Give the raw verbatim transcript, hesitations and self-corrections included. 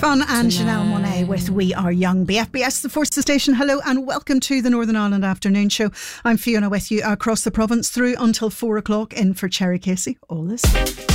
Fun and Janelle Monáe with We Are Young. B F B S, the Forces Station. Hello and welcome to the Northern Ireland Afternoon Show. I'm Fiona with you across the province through until four o'clock in for Cherry Casey. All this.